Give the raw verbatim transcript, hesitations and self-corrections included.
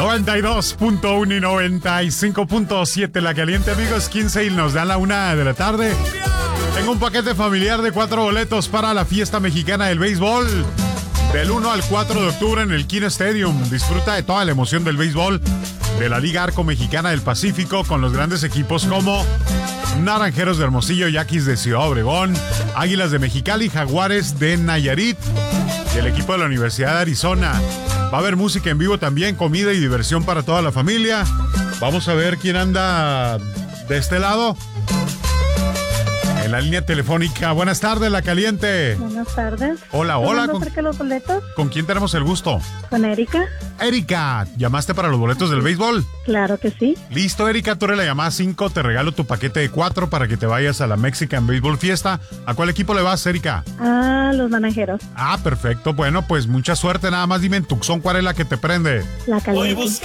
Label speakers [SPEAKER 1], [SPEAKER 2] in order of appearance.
[SPEAKER 1] noventa y dos punto uno y noventa y cinco punto siete La Caliente, amigos. quince y nos dan la una de la tarde. Tengo un paquete familiar de cuatro boletos para la fiesta mexicana del béisbol. Del uno al cuatro de octubre en el Kino Stadium. Disfruta de toda la emoción del béisbol de la Liga Arco Mexicana del Pacífico con los grandes equipos como Naranjeros de Hermosillo, Yaquis de Ciudad Obregón, Águilas de Mexicali, Jaguares de Nayarit y el equipo de la Universidad de Arizona. Va a haber música en vivo también, comida y diversión para toda la familia. Vamos a ver quién anda de este lado. En la línea telefónica. Buenas tardes, La Caliente.
[SPEAKER 2] Buenas tardes.
[SPEAKER 1] Hola, hola.
[SPEAKER 2] ¿Con los boletos?
[SPEAKER 1] ¿Con quién tenemos el gusto?
[SPEAKER 2] Con Erika.
[SPEAKER 1] Erika, ¿llamaste para los boletos del béisbol?
[SPEAKER 2] Claro que sí.
[SPEAKER 1] Listo, Erika, tú eres la llamada cinco. Te regalo tu paquete de cuatro para que te vayas a la Mexican Baseball Fiesta. ¿A cuál equipo le vas, Erika?
[SPEAKER 2] A los Naranjeros.
[SPEAKER 1] Ah, perfecto. Bueno, pues mucha suerte. Nada más dime en Tucson, ¿cuál es la que te prende?
[SPEAKER 2] La Caliente.